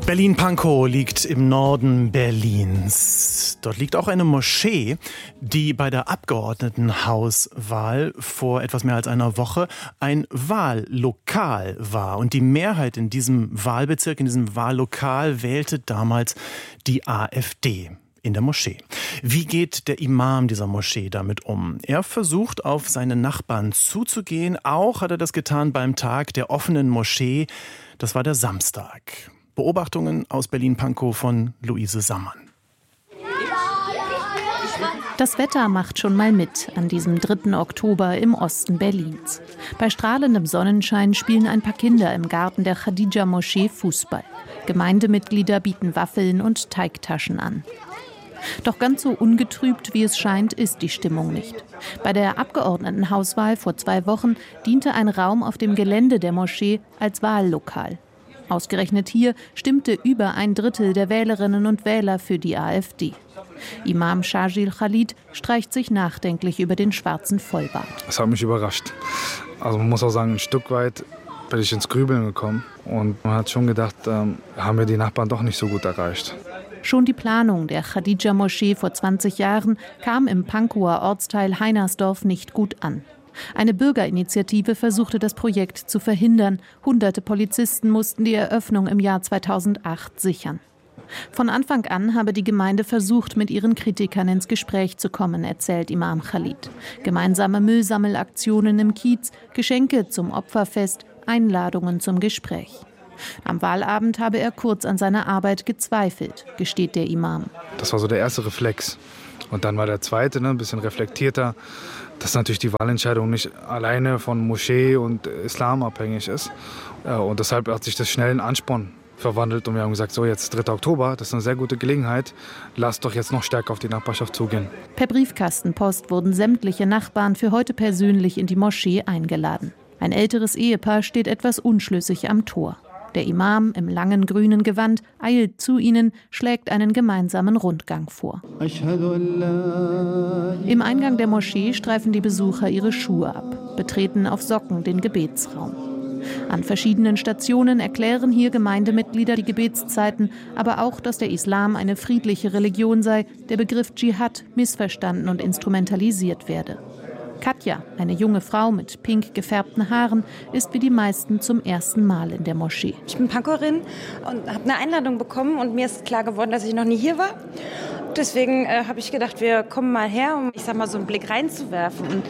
Berlin-Pankow liegt im Norden Berlins. Dort liegt auch eine Moschee, die bei der Abgeordnetenhauswahl vor etwas mehr als einer Woche ein Wahllokal war. Und die Mehrheit in diesem Wahlbezirk, in diesem Wahllokal, wählte damals die AfD. In der Moschee. Wie geht der Imam dieser Moschee damit um? Er versucht, auf seine Nachbarn zuzugehen. Auch hat er das getan beim Tag der offenen Moschee. Das war der Samstag. Beobachtungen aus Berlin-Pankow von Luise Sammann. Das Wetter macht schon mal mit an diesem 3. Oktober im Osten Berlins. Bei strahlendem Sonnenschein spielen ein paar Kinder im Garten der Khadija-Moschee Fußball. Gemeindemitglieder bieten Waffeln und Teigtaschen an. Doch ganz so ungetrübt, wie es scheint, ist die Stimmung nicht. Bei der Abgeordnetenhauswahl vor 2 Wochen diente ein Raum auf dem Gelände der Moschee als Wahllokal. Ausgerechnet hier stimmte über 1/3 der Wählerinnen und Wähler für die AfD. Imam Shajil Khalid streicht sich nachdenklich über den schwarzen Vollbart. Das hat mich überrascht. Also man muss auch sagen, ein Stück weit bin ich ins Grübeln gekommen. Und man hat schon gedacht, haben wir die Nachbarn doch nicht so gut erreicht. Schon die Planung der Khadija-Moschee vor 20 Jahren kam im Pankower Ortsteil Heinersdorf nicht gut an. Eine Bürgerinitiative versuchte das Projekt zu verhindern. Hunderte Polizisten mussten die Eröffnung im Jahr 2008 sichern. Von Anfang an habe die Gemeinde versucht, mit ihren Kritikern ins Gespräch zu kommen, erzählt Imam Khalid. Gemeinsame Müllsammelaktionen im Kiez, Geschenke zum Opferfest, Einladungen zum Gespräch. Am Wahlabend habe er kurz an seiner Arbeit gezweifelt, gesteht der Imam. Das war so der erste Reflex. Und dann war der zweite, ein bisschen reflektierter, dass natürlich die Wahlentscheidung nicht alleine von Moschee und Islam abhängig ist. Und deshalb hat sich das schnell in Ansporn verwandelt. Und wir haben gesagt, so jetzt 3. Oktober, das ist eine sehr gute Gelegenheit. Lasst doch jetzt noch stärker auf die Nachbarschaft zugehen. Per Briefkastenpost wurden sämtliche Nachbarn für heute persönlich in die Moschee eingeladen. Ein älteres Ehepaar steht etwas unschlüssig am Tor. Der Imam im langen grünen Gewand eilt zu ihnen, schlägt einen gemeinsamen Rundgang vor. Im Eingang der Moschee streifen die Besucher ihre Schuhe ab, betreten auf Socken den Gebetsraum. An verschiedenen Stationen erklären hier Gemeindemitglieder die Gebetszeiten, aber auch, dass der Islam eine friedliche Religion sei, der Begriff Dschihad missverstanden und instrumentalisiert werde. Katja, eine junge Frau mit pink gefärbten Haaren, ist wie die meisten zum ersten Mal in der Moschee. Ich bin Pankowerin und habe eine Einladung bekommen und mir ist klar geworden, dass ich noch nie hier war. Deswegen habe ich gedacht, wir kommen mal her, um so einen Blick reinzuwerfen und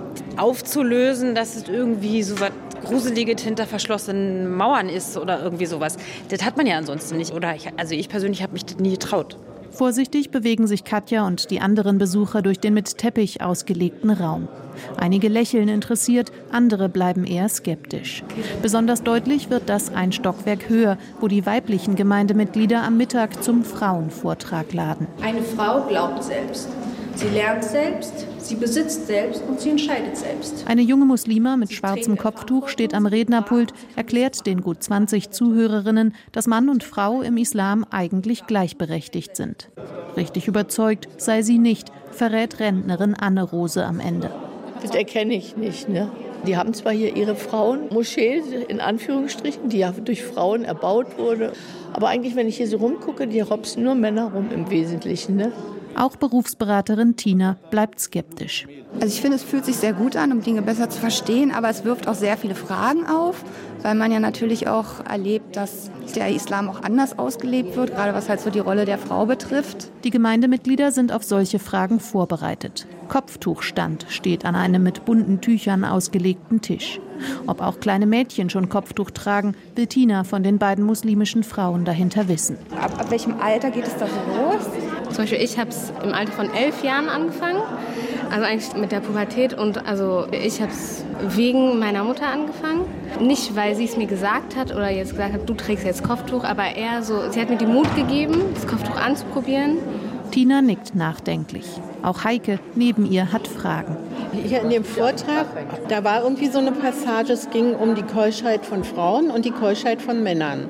aufzulösen, dass es irgendwie so was Gruseliges hinter verschlossenen Mauern ist oder irgendwie sowas. Das hat man ja ansonsten nicht. Ich persönlich habe mich das nie getraut. Vorsichtig bewegen sich Katja und die anderen Besucher durch den mit Teppich ausgelegten Raum. Einige lächeln interessiert, andere bleiben eher skeptisch. Besonders deutlich wird das ein Stockwerk höher, wo die weiblichen Gemeindemitglieder am Mittag zum Frauenvortrag laden. Eine Frau glaubt selbst. Sie lernt selbst, sie besitzt selbst und sie entscheidet selbst. Eine junge Muslima mit schwarzem Kopftuch steht am Rednerpult, erklärt den gut 20 Zuhörerinnen, dass Mann und Frau im Islam eigentlich gleichberechtigt sind. Richtig überzeugt sei sie nicht, verrät Rentnerin Anne-Rose am Ende. Das erkenne ich nicht, ne? Die haben zwar hier ihre Frauenmoschee, in Anführungsstrichen, die ja durch Frauen erbaut wurde. Aber eigentlich, wenn ich hier so rumgucke, die hopsen nur Männer rum im Wesentlichen, ne? Auch Berufsberaterin Tina bleibt skeptisch. Also ich finde, es fühlt sich sehr gut an, um Dinge besser zu verstehen, aber es wirft auch sehr viele Fragen auf, weil man ja natürlich auch erlebt, dass der Islam auch anders ausgelebt wird, gerade was halt so die Rolle der Frau betrifft. Die Gemeindemitglieder sind auf solche Fragen vorbereitet. Kopftuchstand steht an einem mit bunten Tüchern ausgelegten Tisch. Ob auch kleine Mädchen schon Kopftuch tragen, will Tina von den beiden muslimischen Frauen dahinter wissen. Ab welchem Alter geht es da so los? Zum Beispiel ich habe es im Alter von 11 Jahren angefangen, also eigentlich mit der Pubertät und ich habe es wegen meiner Mutter angefangen. Nicht, weil sie es mir gesagt hat oder jetzt gesagt hat, du trägst jetzt Kopftuch, aber eher so, sie hat mir den Mut gegeben, das Kopftuch anzuprobieren. Tina nickt nachdenklich. Auch Heike neben ihr hat Fragen. Hier in dem Vortrag, da war irgendwie so eine Passage, es ging um die Keuschheit von Frauen und die Keuschheit von Männern.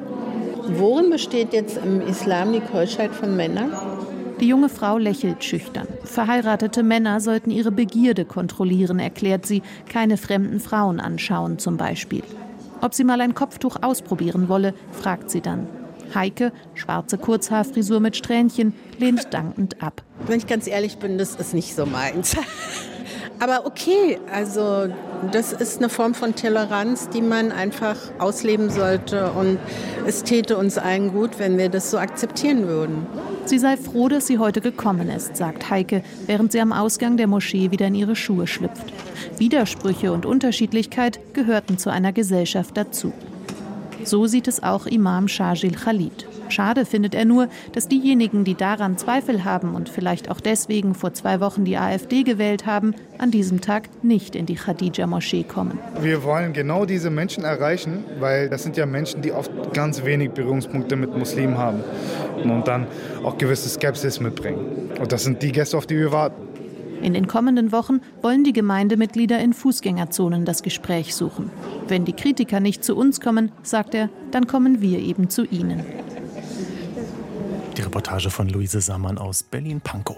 Worin besteht jetzt im Islam die Keuschheit von Männern? Die junge Frau lächelt schüchtern. Verheiratete Männer sollten ihre Begierde kontrollieren, erklärt sie, keine fremden Frauen anschauen zum Beispiel. Ob sie mal ein Kopftuch ausprobieren wolle, fragt sie dann. Heike, schwarze Kurzhaarfrisur mit Strähnchen, lehnt dankend ab. Wenn ich ganz ehrlich bin, das ist nicht so meins. Aber okay, also das ist eine Form von Toleranz, die man einfach ausleben sollte. Und es täte uns allen gut, wenn wir das so akzeptieren würden. Sie sei froh, dass sie heute gekommen ist, sagt Heike, während sie am Ausgang der Moschee wieder in ihre Schuhe schlüpft. Widersprüche und Unterschiedlichkeit gehörten zu einer Gesellschaft dazu. So sieht es auch Imam Sharjil Khalid. Schade findet er nur, dass diejenigen, die daran Zweifel haben und vielleicht auch deswegen vor 2 Wochen die AfD gewählt haben, an diesem Tag nicht in die Khadija-Moschee kommen. Wir wollen genau diese Menschen erreichen, weil das sind ja Menschen, die oft ganz wenig Berührungspunkte mit Muslimen haben und dann auch gewisse Skepsis mitbringen. Und das sind die Gäste, auf die wir warten. In den kommenden Wochen wollen die Gemeindemitglieder in Fußgängerzonen das Gespräch suchen. Wenn die Kritiker nicht zu uns kommen, sagt er, dann kommen wir eben zu ihnen. Die Reportage von Luise Sammann aus Berlin-Pankow.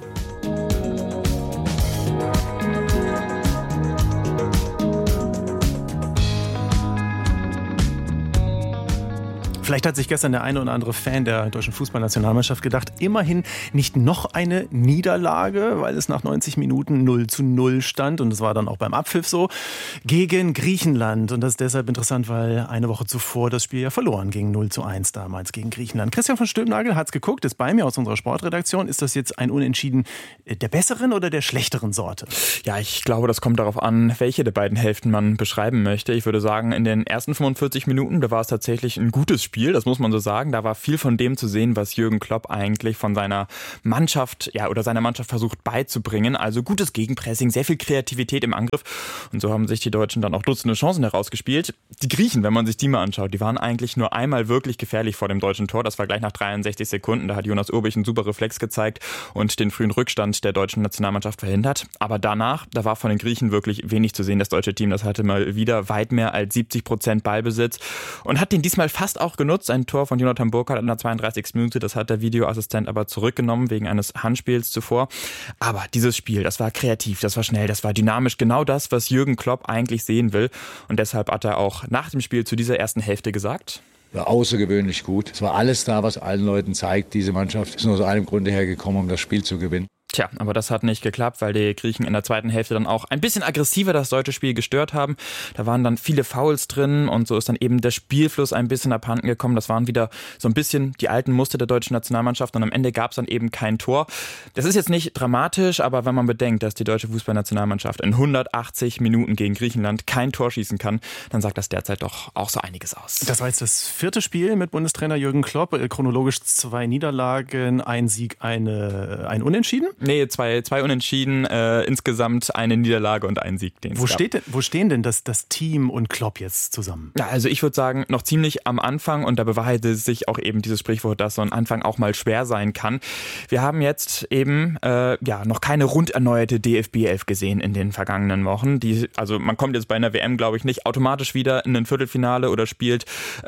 Vielleicht hat sich gestern der eine oder andere Fan der deutschen Fußballnationalmannschaft gedacht, immerhin nicht noch eine Niederlage, weil es nach 90 Minuten 0:0 stand und es war dann auch beim Abpfiff so, gegen Griechenland. Und das ist deshalb interessant, weil eine Woche zuvor das Spiel ja verloren ging, 0:1 damals gegen Griechenland. Christian von Stülpnagel hat's geguckt, ist bei mir aus unserer Sportredaktion. Ist das jetzt ein Unentschieden der besseren oder der schlechteren Sorte? Ja, ich glaube, das kommt darauf an, welche der beiden Hälften man beschreiben möchte. Ich würde sagen, in den ersten 45 Minuten, da war es tatsächlich ein gutes Spiel. Das muss man so sagen. Da war viel von dem zu sehen, was Jürgen Klopp eigentlich von seiner Mannschaft, seiner Mannschaft versucht beizubringen. Also gutes Gegenpressing, sehr viel Kreativität im Angriff. Und so haben sich die Deutschen dann auch Dutzende Chancen herausgespielt. Die Griechen, wenn man sich die mal anschaut, die waren eigentlich nur einmal wirklich gefährlich vor dem deutschen Tor. Das war gleich nach 63 Sekunden. Da hat Jonas Urbich einen super Reflex gezeigt und den frühen Rückstand der deutschen Nationalmannschaft verhindert. Aber danach, da war von den Griechen wirklich wenig zu sehen. Das deutsche Team, das hatte mal wieder weit mehr als 70% Ballbesitz und hat den diesmal fast auch genutzt. Ein Tor von Jonathan Burkhardt in der 32. Minute, das hat der Videoassistent aber zurückgenommen wegen eines Handspiels zuvor. Aber dieses Spiel, das war kreativ, das war schnell, das war dynamisch, genau das, was Jürgen Klopp eigentlich sehen will. Und deshalb hat er auch nach dem Spiel zu dieser ersten Hälfte gesagt: War außergewöhnlich gut. Es war alles da, was allen Leuten zeigt, diese Mannschaft ist nur aus einem Grunde hergekommen, um das Spiel zu gewinnen. Tja, aber das hat nicht geklappt, weil die Griechen in der zweiten Hälfte dann auch ein bisschen aggressiver das deutsche Spiel gestört haben. Da waren dann viele Fouls drin und so ist dann eben der Spielfluss ein bisschen abhanden gekommen. Das waren wieder so ein bisschen die alten Muster der deutschen Nationalmannschaft und am Ende gab es dann eben kein Tor. Das ist jetzt nicht dramatisch, aber wenn man bedenkt, dass die deutsche Fußballnationalmannschaft in 180 Minuten gegen Griechenland kein Tor schießen kann, dann sagt das derzeit doch auch so einiges aus. Das war jetzt das 4. Spiel mit Bundestrainer Jürgen Klopp. Chronologisch 2 Niederlagen, ein Sieg, ein Unentschieden? Nee, zwei Unentschieden, insgesamt eine Niederlage und ein Sieg. Wo stehen denn das Team und Klopp jetzt zusammen? Ja, also ich würde sagen, noch ziemlich am Anfang und da bewahrheitet sich auch eben dieses Sprichwort, dass so ein Anfang auch mal schwer sein kann. Wir haben jetzt eben noch keine rund erneuerte DFB 11 gesehen in den vergangenen Wochen. Also man kommt jetzt bei einer WM, glaube ich, nicht automatisch wieder in ein Viertelfinale oder spielt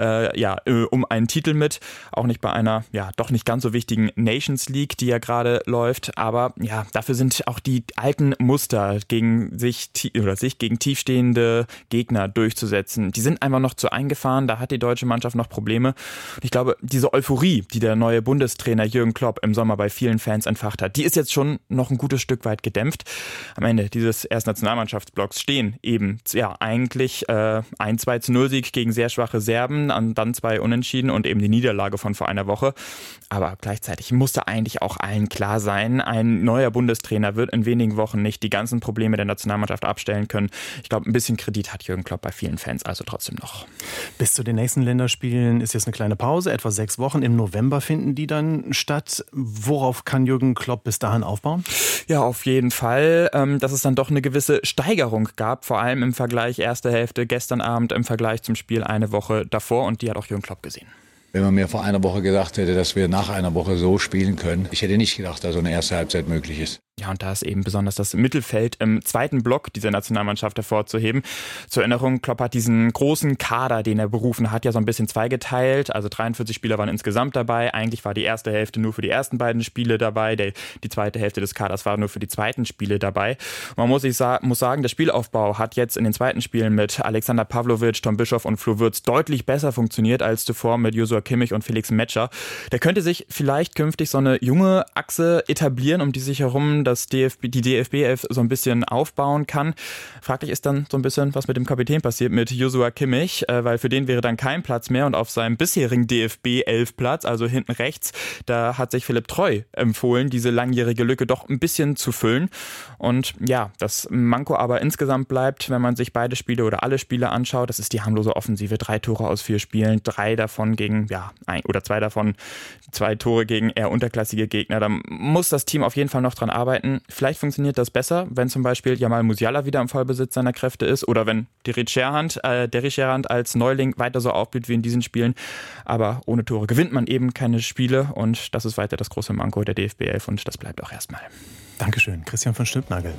um einen Titel mit. Auch nicht bei einer doch nicht ganz so wichtigen Nations League, die ja gerade läuft. Aber dafür sind auch die alten Muster sich gegen tiefstehende Gegner durchzusetzen. Die sind einfach noch zu eingefahren, da hat die deutsche Mannschaft noch Probleme. Und ich glaube, diese Euphorie, die der neue Bundestrainer Jürgen Klopp im Sommer bei vielen Fans entfacht hat, die ist jetzt schon noch ein gutes Stück weit gedämpft. Am Ende dieses ersten Nationalmannschaftsblocks stehen eben eigentlich ein 2:0-Sieg gegen sehr schwache Serben, dann 2 Unentschieden und eben die Niederlage von vor einer Woche. Aber gleichzeitig musste eigentlich auch allen klar sein, ein neuer Bundestrainer wird in wenigen Wochen nicht die ganzen Probleme der Nationalmannschaft abstellen können. Ich glaube, ein bisschen Kredit hat Jürgen Klopp bei vielen Fans also trotzdem noch. Bis zu den nächsten Länderspielen ist jetzt eine kleine Pause, etwa 6 Wochen. Im November finden die dann statt. Worauf kann Jürgen Klopp bis dahin aufbauen? Ja, auf jeden Fall, dass es dann doch eine gewisse Steigerung gab, vor allem im Vergleich erste Hälfte gestern Abend im Vergleich zum Spiel eine Woche davor und die hat auch Jürgen Klopp gesehen. Wenn man mir vor einer Woche gesagt hätte, dass wir nach einer Woche so spielen können, ich hätte nicht gedacht, dass so eine erste Halbzeit möglich ist. Ja, und da ist eben besonders das Mittelfeld im zweiten Block dieser Nationalmannschaft hervorzuheben. Zur Erinnerung, Klopp hat diesen großen Kader, den er berufen hat, ja so ein bisschen zweigeteilt. Also 43 Spieler waren insgesamt dabei. Eigentlich war die erste Hälfte nur für die ersten beiden Spiele dabei. Die zweite Hälfte des Kaders war nur für die zweiten Spiele dabei. Und man muss sagen, der Spielaufbau hat jetzt in den zweiten Spielen mit Alexander Pavlovic, Tom Bischoff und Flo Würz deutlich besser funktioniert als zuvor mit Joshua Kimmich und Felix Metscher. Der könnte sich vielleicht künftig so eine junge Achse etablieren, um die sich herum die DFB 11 so ein bisschen aufbauen kann. Fraglich ist dann so ein bisschen, was mit dem Kapitän passiert, mit Joshua Kimmich, weil für den wäre dann kein Platz mehr und auf seinem bisherigen DFB 11 Platz, also hinten rechts, da hat sich Philipp Treu empfohlen, diese langjährige Lücke doch ein bisschen zu füllen. Und ja, das Manko aber insgesamt bleibt, wenn man sich beide Spiele oder alle Spiele anschaut, das ist die harmlose Offensive. 3 Tore aus 4 Spielen, 2 davon zwei Tore gegen eher unterklassige Gegner. Da muss das Team auf jeden Fall noch dran arbeiten. Vielleicht funktioniert das besser, wenn zum Beispiel Jamal Musiala wieder im Vollbesitz seiner Kräfte ist oder wenn Derrick Sherrand als Neuling weiter so aufblüht wie in diesen Spielen. Aber ohne Tore gewinnt man eben keine Spiele und das ist weiter das große Manko der DFB 11 und das bleibt auch erstmal. Dankeschön, Christian von Stülpnagel.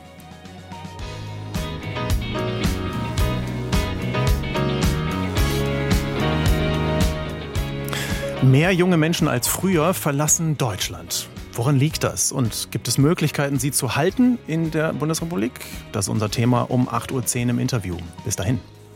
Mehr junge Menschen als früher verlassen Deutschland. Woran liegt das? Und gibt es Möglichkeiten, sie zu halten in der Bundesrepublik? Das ist unser Thema um 8.10 Uhr im Interview. Bis dahin.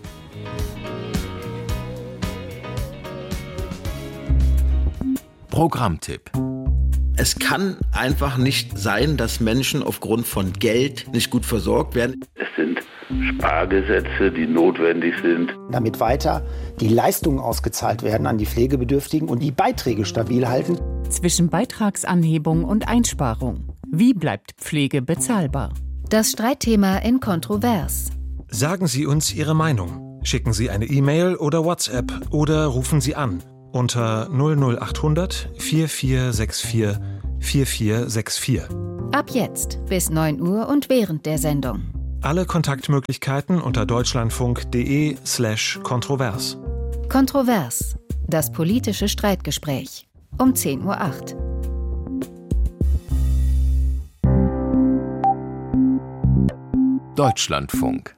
Programmtipp. Es kann einfach nicht sein, dass Menschen aufgrund von Geld nicht gut versorgt werden. Es sind Spargesetze, die notwendig sind. Damit weiter die Leistungen ausgezahlt werden an die Pflegebedürftigen und die Beiträge stabil halten. Zwischen Beitragsanhebung und Einsparung. Wie bleibt Pflege bezahlbar? Das Streitthema in Kontrovers. Sagen Sie uns Ihre Meinung. Schicken Sie eine E-Mail oder WhatsApp oder rufen Sie an unter 00800 4464 4464. Ab jetzt bis 9 Uhr und während der Sendung. Alle Kontaktmöglichkeiten unter deutschlandfunk.de/kontrovers. Kontrovers. Das politische Streitgespräch. Um 10.08 Uhr. Deutschlandfunk.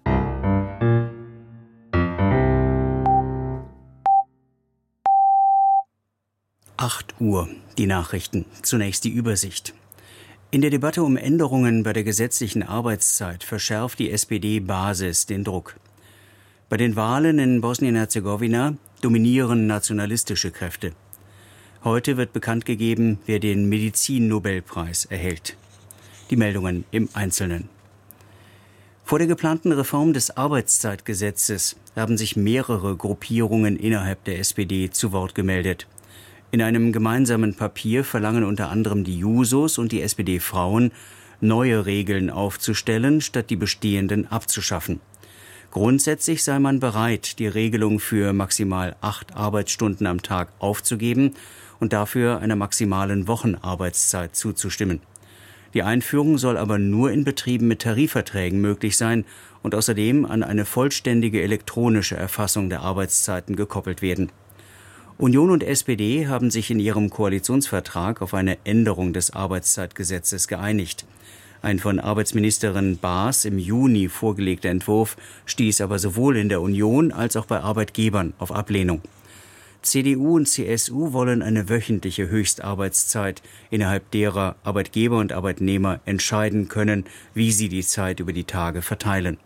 Uhr, die Nachrichten. Zunächst die Übersicht. In der Debatte um Änderungen bei der gesetzlichen Arbeitszeit verschärft die SPD-Basis den Druck. Bei den Wahlen in Bosnien-Herzegowina dominieren nationalistische Kräfte. Heute wird bekannt gegeben, wer den Medizin-Nobelpreis erhält. Die Meldungen im Einzelnen. Vor der geplanten Reform des Arbeitszeitgesetzes haben sich mehrere Gruppierungen innerhalb der SPD zu Wort gemeldet. In einem gemeinsamen Papier verlangen unter anderem die Jusos und die SPD-Frauen, neue Regeln aufzustellen, statt die bestehenden abzuschaffen. Grundsätzlich sei man bereit, die Regelung für maximal 8 Arbeitsstunden am Tag aufzugeben und dafür einer maximalen Wochenarbeitszeit zuzustimmen. Die Einführung soll aber nur in Betrieben mit Tarifverträgen möglich sein und außerdem an eine vollständige elektronische Erfassung der Arbeitszeiten gekoppelt werden. Union und SPD haben sich in ihrem Koalitionsvertrag auf eine Änderung des Arbeitszeitgesetzes geeinigt. Ein von Arbeitsministerin Baas im Juni vorgelegter Entwurf stieß aber sowohl in der Union als auch bei Arbeitgebern auf Ablehnung. CDU und CSU wollen eine wöchentliche Höchstarbeitszeit, innerhalb derer Arbeitgeber und Arbeitnehmer entscheiden können, wie sie die Zeit über die Tage verteilen.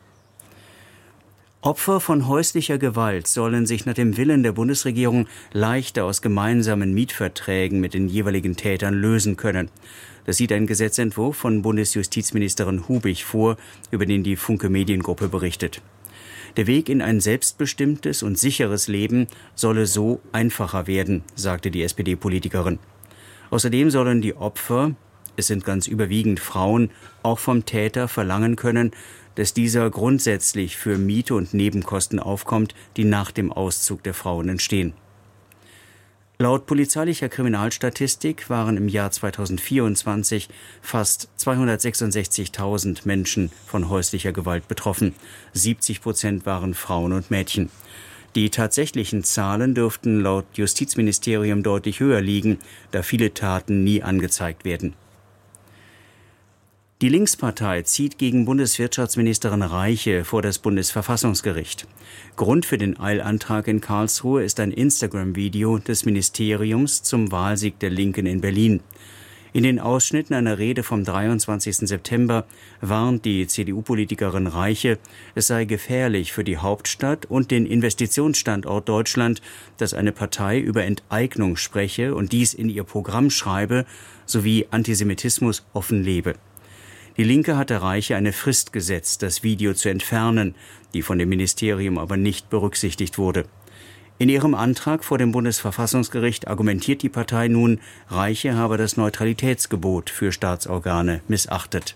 Opfer von häuslicher Gewalt sollen sich nach dem Willen der Bundesregierung leichter aus gemeinsamen Mietverträgen mit den jeweiligen Tätern lösen können. Das sieht ein Gesetzentwurf von Bundesjustizministerin Hubig vor, über den die Funke Mediengruppe berichtet. Der Weg in ein selbstbestimmtes und sicheres Leben solle so einfacher werden, sagte die SPD-Politikerin. Außerdem sollen die Opfer, es sind ganz überwiegend Frauen, auch vom Täter verlangen können, dass dieser grundsätzlich für Miete und Nebenkosten aufkommt, die nach dem Auszug der Frauen entstehen. Laut polizeilicher Kriminalstatistik waren im Jahr 2024 fast 266.000 Menschen von häuslicher Gewalt betroffen. 70% waren Frauen und Mädchen. Die tatsächlichen Zahlen dürften laut Justizministerium deutlich höher liegen, da viele Taten nie angezeigt werden. Die Linkspartei zieht gegen Bundeswirtschaftsministerin Reiche vor das Bundesverfassungsgericht. Grund für den Eilantrag in Karlsruhe ist ein Instagram-Video des Ministeriums zum Wahlsieg der Linken in Berlin. In den Ausschnitten einer Rede vom 23. September warnt die CDU-Politikerin Reiche, es sei gefährlich für die Hauptstadt und den Investitionsstandort Deutschland, dass eine Partei über Enteignung spreche und dies in ihr Programm schreibe, sowie Antisemitismus offen lebe. Die Linke hatte Reiche eine Frist gesetzt, das Video zu entfernen, die von dem Ministerium aber nicht berücksichtigt wurde. In ihrem Antrag vor dem Bundesverfassungsgericht argumentiert die Partei nun, Reiche habe das Neutralitätsgebot für Staatsorgane missachtet.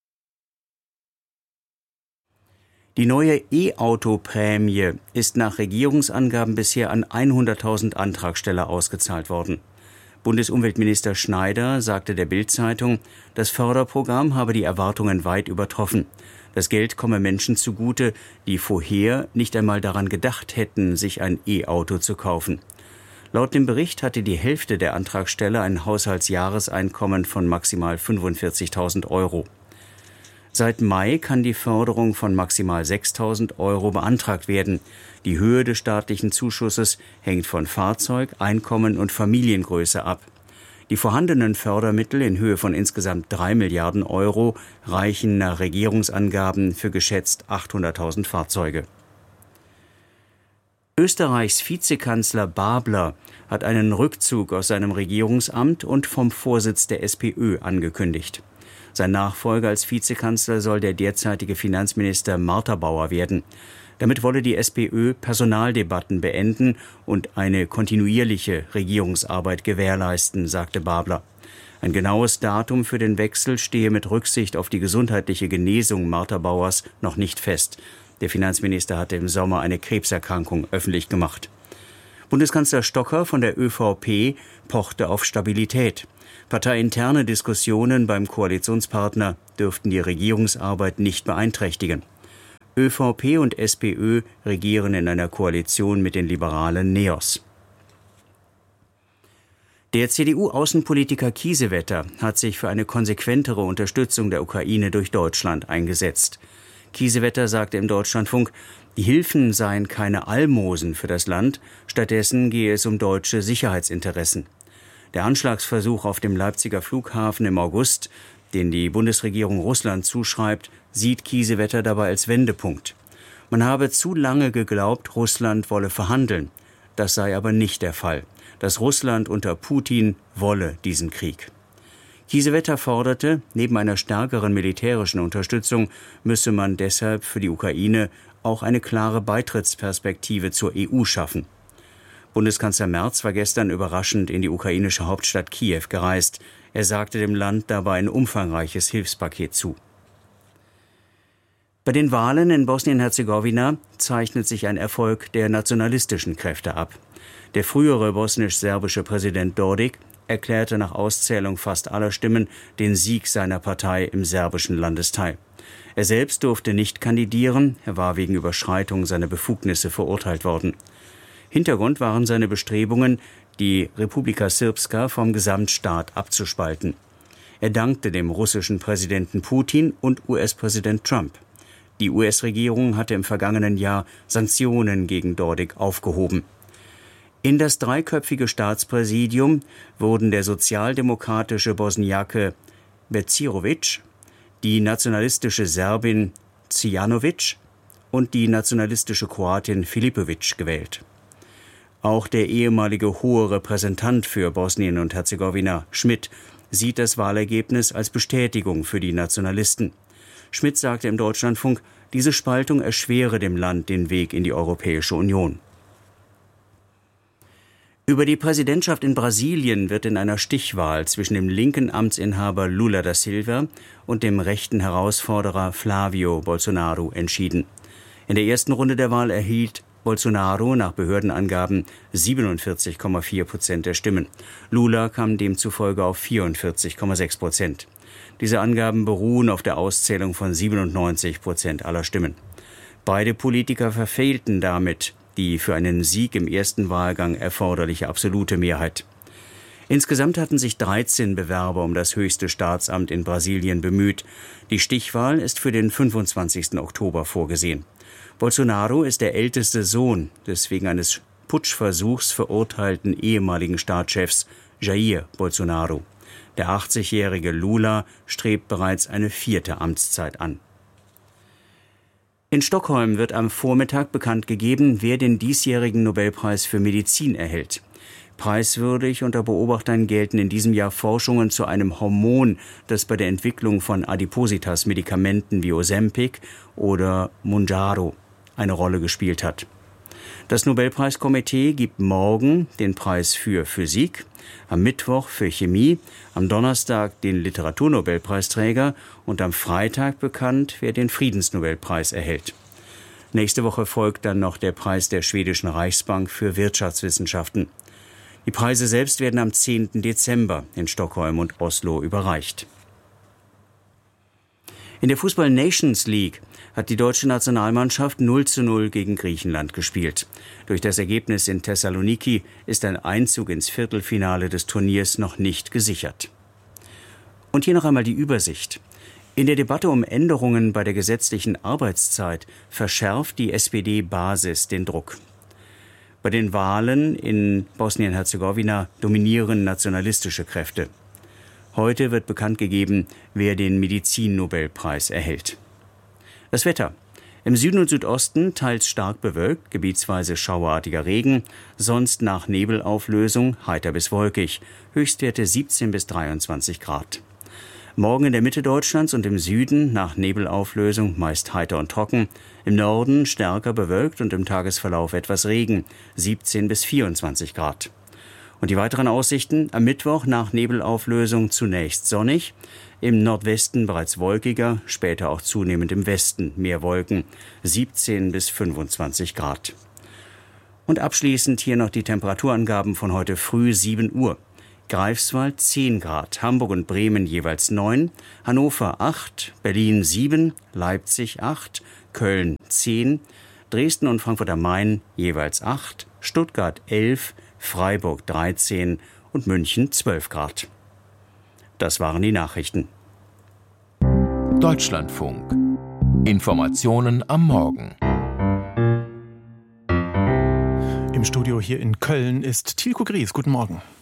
Die neue E-Auto-Prämie ist nach Regierungsangaben bisher an 100.000 Antragsteller ausgezahlt worden. Bundesumweltminister Schneider sagte der Bild-Zeitung, das Förderprogramm habe die Erwartungen weit übertroffen. Das Geld komme Menschen zugute, die vorher nicht einmal daran gedacht hätten, sich ein E-Auto zu kaufen. Laut dem Bericht hatte die Hälfte der Antragsteller ein Haushaltsjahreseinkommen von maximal 45.000 Euro. Seit Mai kann die Förderung von maximal 6.000 Euro beantragt werden. Die Höhe des staatlichen Zuschusses hängt von Fahrzeug, Einkommen und Familiengröße ab. Die vorhandenen Fördermittel in Höhe von insgesamt 3 Milliarden Euro reichen nach Regierungsangaben für geschätzt 800.000 Fahrzeuge. Österreichs Vizekanzler Babler hat einen Rückzug aus seinem Regierungsamt und vom Vorsitz der SPÖ angekündigt. Sein Nachfolger als Vizekanzler soll der derzeitige Finanzminister Martha-Bauer werden. Damit wolle die SPÖ Personaldebatten beenden und eine kontinuierliche Regierungsarbeit gewährleisten, sagte Babler. Ein genaues Datum für den Wechsel stehe mit Rücksicht auf die gesundheitliche Genesung Martha-Bauers noch nicht fest. Der Finanzminister hatte im Sommer eine Krebserkrankung öffentlich gemacht. Bundeskanzler Stocker von der ÖVP pochte auf Stabilität. Parteiinterne Diskussionen beim Koalitionspartner dürften die Regierungsarbeit nicht beeinträchtigen. ÖVP und SPÖ regieren in einer Koalition mit den liberalen NEOS. Der CDU-Außenpolitiker Kiesewetter hat sich für eine konsequentere Unterstützung der Ukraine durch Deutschland eingesetzt. Kiesewetter sagte im Deutschlandfunk, die Hilfen seien keine Almosen für das Land, stattdessen gehe es um deutsche Sicherheitsinteressen. Der Anschlagsversuch auf dem Leipziger Flughafen im August, den die Bundesregierung Russland zuschreibt, sieht Kiesewetter dabei als Wendepunkt. Man habe zu lange geglaubt, Russland wolle verhandeln. Das sei aber nicht der Fall. Dass Russland unter Putin wolle diesen Krieg. Kiesewetter forderte, neben einer stärkeren militärischen Unterstützung müsse man deshalb für die Ukraine auch eine klare Beitrittsperspektive zur EU schaffen. Bundeskanzler Merz war gestern überraschend in die ukrainische Hauptstadt Kiew gereist. Er sagte dem Land dabei ein umfangreiches Hilfspaket zu. Bei den Wahlen in Bosnien-Herzegowina zeichnet sich ein Erfolg der nationalistischen Kräfte ab. Der frühere bosnisch-serbische Präsident Dodik erklärte nach Auszählung fast aller Stimmen den Sieg seiner Partei im serbischen Landesteil. Er selbst durfte nicht kandidieren, er war wegen Überschreitung seiner Befugnisse verurteilt worden. Hintergrund waren seine Bestrebungen, die Republika Srpska vom Gesamtstaat abzuspalten. Er dankte dem russischen Präsidenten Putin und US-Präsident Trump. Die US-Regierung hatte im vergangenen Jahr Sanktionen gegen Dodik aufgehoben. In das dreiköpfige Staatspräsidium wurden der sozialdemokratische Bosniake Bećirović, die nationalistische Serbin Zijanović und die nationalistische Kroatin Filipović gewählt. Auch der ehemalige hohe Repräsentant für Bosnien und Herzegowina, Schmidt, sieht das Wahlergebnis als Bestätigung für die Nationalisten. Schmidt sagte im Deutschlandfunk, diese Spaltung erschwere dem Land den Weg in die Europäische Union. Über die Präsidentschaft in Brasilien wird in einer Stichwahl zwischen dem linken Amtsinhaber Lula da Silva und dem rechten Herausforderer Flávio Bolsonaro entschieden. In der ersten Runde der Wahl erhielt Bolsonaro nach Behördenangaben 47,4% der Stimmen. Lula kam demzufolge auf 44,6%. Diese Angaben beruhen auf der Auszählung von 97% aller Stimmen. Beide Politiker verfehlten damit die für einen Sieg im ersten Wahlgang erforderliche absolute Mehrheit. Insgesamt hatten sich 13 Bewerber um das höchste Staatsamt in Brasilien bemüht. Die Stichwahl ist für den 25. Oktober vorgesehen. Bolsonaro ist der älteste Sohn des wegen eines Putschversuchs verurteilten ehemaligen Staatschefs Jair Bolsonaro. Der 80-jährige Lula strebt bereits eine 4. Amtszeit an. In Stockholm wird am Vormittag bekannt gegeben, wer den diesjährigen Nobelpreis für Medizin erhält. Preiswürdig unter Beobachtern gelten in diesem Jahr Forschungen zu einem Hormon, das bei der Entwicklung von Adipositas-Medikamenten wie Ozempic oder Mounjaro eine Rolle gespielt hat. Das Nobelpreiskomitee gibt morgen den Preis für Physik, am Mittwoch für Chemie, am Donnerstag den Literaturnobelpreisträger und am Freitag bekannt, wer den Friedensnobelpreis erhält. Nächste Woche folgt dann noch der Preis der schwedischen Reichsbank für Wirtschaftswissenschaften. Die Preise selbst werden am 10. Dezember in Stockholm und Oslo überreicht. In der Fußball-Nations League hat die deutsche Nationalmannschaft 0:0 gegen Griechenland gespielt. Durch das Ergebnis in Thessaloniki ist ein Einzug ins Viertelfinale des Turniers noch nicht gesichert. Und hier noch einmal die Übersicht. In der Debatte um Änderungen bei der gesetzlichen Arbeitszeit verschärft die SPD-Basis den Druck. Bei den Wahlen in Bosnien-Herzegowina dominieren nationalistische Kräfte. Heute wird bekannt gegeben, wer den Medizin-Nobelpreis erhält. Das Wetter. Im Süden und Südosten teils stark bewölkt, gebietsweise schauerartiger Regen, sonst nach Nebelauflösung heiter bis wolkig, Höchstwerte 17 bis 23 Grad. Morgen in der Mitte Deutschlands und im Süden nach Nebelauflösung meist heiter und trocken, im Norden stärker bewölkt und im Tagesverlauf etwas Regen, 17 bis 24 Grad. Und die weiteren Aussichten: am Mittwoch nach Nebelauflösung zunächst sonnig, im Nordwesten bereits wolkiger, später auch zunehmend im Westen mehr Wolken, 17 bis 25 Grad. Und abschließend hier noch die Temperaturangaben von heute früh 7 Uhr. Greifswald 10 Grad, Hamburg und Bremen jeweils 9, Hannover 8, Berlin 7, Leipzig 8, Köln 10, Dresden und Frankfurt am Main jeweils 8, Stuttgart 11, Freiburg 13 und München 12 Grad. Das waren die Nachrichten. Deutschlandfunk. Informationen am Morgen. Im Studio hier in Köln ist Tilko Gries. Guten Morgen.